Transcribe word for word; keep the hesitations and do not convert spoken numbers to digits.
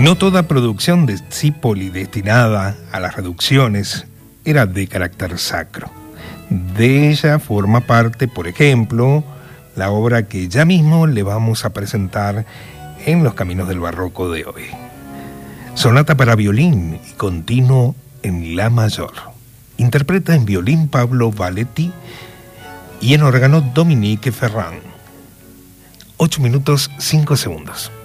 No toda producción de Zipoli destinada a las reducciones era de carácter sacro. De ella forma parte, por ejemplo, la obra que ya mismo le vamos a presentar en Los Caminos del Barroco de hoy. Sonata para violín y continuo en la mayor. Interpreta en violín Pablo Valetti y en órgano Dominique Ferrand. ocho minutos cinco segundos.